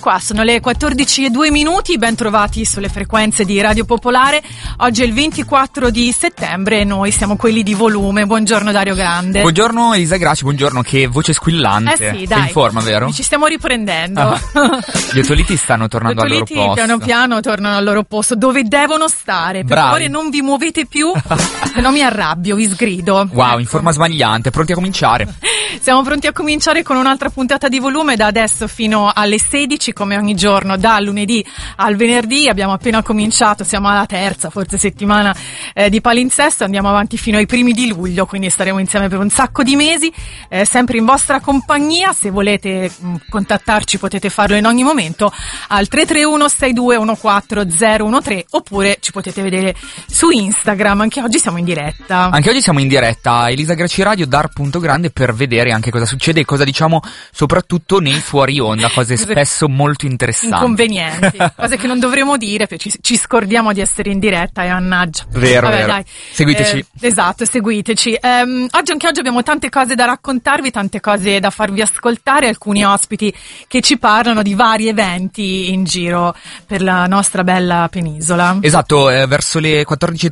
qua, sono le 14:02, ben trovati sulle frequenze di Radio Popolare. Oggi è il 24 di settembre e noi siamo quelli di volume. Buongiorno Dario Grande. Buongiorno Elisa Graci, buongiorno, che voce squillante. Sì, dai. Sei in forma, vero? Ci stiamo riprendendo. Gli otoliti stanno tornando al loro posto. Piano piano tornano al loro posto, dove devono stare. Per favore non vi muovete più, se no mi arrabbio, vi sgrido. Wow, in forma smagliante, pronti a cominciare. Siamo pronti a cominciare con un'altra puntata di volume da adesso fino alle 16, come ogni giorno, da lunedì al venerdì. Abbiamo appena cominciato, siamo alla terza, forse settimana di palinsesto, andiamo avanti fino ai primi di luglio, quindi staremo insieme per un sacco di mesi, sempre in vostra compagnia. Se volete contattarci potete farlo in ogni momento al 331 6214 013, oppure ci potete vedere su Instagram. Anche oggi siamo in diretta. Anche oggi siamo in diretta, Elisa Graci Radio, dar.grande, per vedere anche cosa succede e cosa diciamo soprattutto nei fuori onda, cose spesso molto interessanti, inconvenienti, cose che non dovremmo dire, ci scordiamo di essere in diretta e annaggia. Vero, vabbè, vero. Dai. Seguiteci. Esatto, seguiteci. Anche oggi abbiamo tante cose da raccontarvi, tante cose da farvi ascoltare, alcuni ospiti che ci parlano di vari eventi in giro per la nostra bella penisola. Esatto, verso le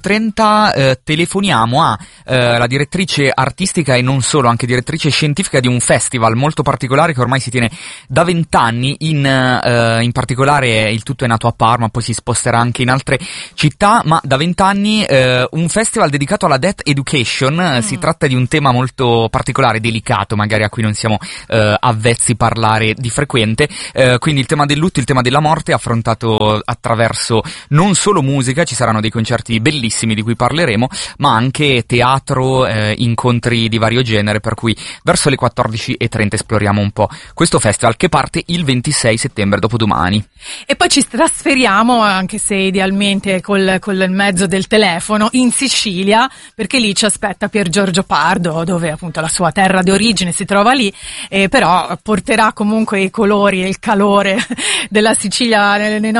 14:30 telefoniamo a la direttrice artistica e non solo, anche direttrice scientifica di un festival molto particolare che ormai si tiene da 20 anni, in particolare il tutto è nato a Parma, poi si sposterà anche in altre città, ma da 20 anni un festival dedicato alla Death Education. Si tratta di un tema molto particolare, delicato, magari a cui non siamo avvezzi parlare di frequente, quindi il tema del lutto, il tema della morte affrontato attraverso non solo musica, ci saranno dei concerti bellissimi di cui parleremo, ma anche teatro, incontri di vario genere, per cui verso le 14:30 esploriamo un po' questo festival che parte il 26 settembre, dopodomani. E poi ci trasferiamo, anche se idealmente col mezzo del telefono, in Sicilia, perché lì ci aspetta Pier Giorgio Pardo, dove appunto la sua terra di origine si trova lì, però porterà comunque i colori e il calore della Sicilia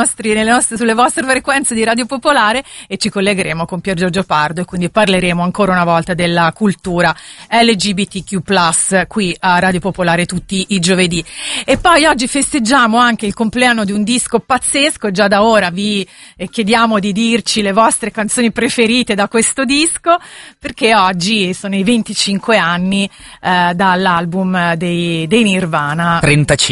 sulle vostre frequenze di Radio Popolare, e ci collegheremo con Pier Giorgio Pardo e quindi parleremo ancora una volta della cultura LGBTQ+ qui a Radio Popolare tutti i giovedì. E poi oggi festeggiamo anche il compleanno di un disco pazzesco. Già da ora vi chiediamo di dirci le vostre canzoni preferite da questo disco, perché oggi sono i 25 anni dall'album dei Nirvana.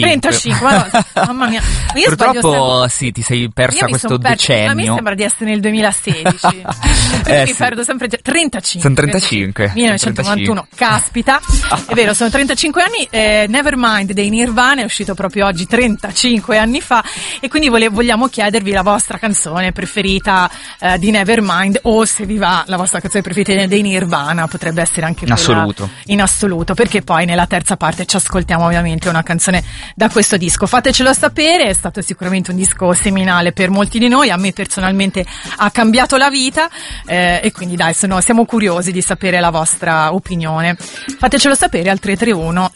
35, mamma mia. Purtroppo sì, ti sei persa questo decennio. A me sembra di essere nel 2016. Mi perdo sempre. 35. Sono 35. 1991. Caspita. È vero, sono 35 anni. Nevermind dei Nirvana è uscito proprio oggi, 35 anni fa, e quindi vogliamo chiedervi la vostra canzone preferita di Nevermind, o se vi va la vostra canzone preferita dei Nirvana, potrebbe essere anche quella in assoluto, perché poi nella terza parte ci ascoltiamo ovviamente una canzone da questo disco. Fatecelo sapere, è stato sicuramente un disco seminale per molti di noi, a me personalmente ha cambiato la vita, e quindi dai, siamo curiosi di sapere la vostra opinione. Fatecelo sapere al 331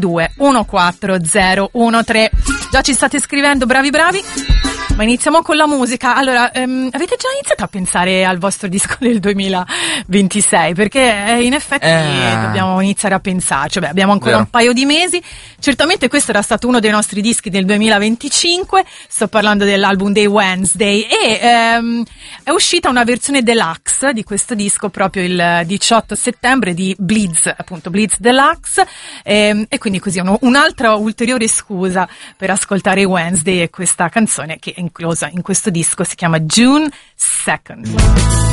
6214 013. Già ci state scrivendo, bravi, ma iniziamo con la musica. Allora, avete già iniziato a pensare al vostro disco del 2026? Perché in effetti dobbiamo iniziare a pensarci. Abbiamo ancora un paio di mesi. Certamente questo era stato uno dei nostri dischi del 2025, sto parlando dell'album dei Wednesday, e è uscita una versione deluxe di questo disco proprio il 18 settembre di Bleeds, appunto Bleeds Deluxe, e quindi così un'altra ulteriore scusa per ascoltare i Wednesday e questa canzone che è inclusa in questo disco, si chiama June 2nd.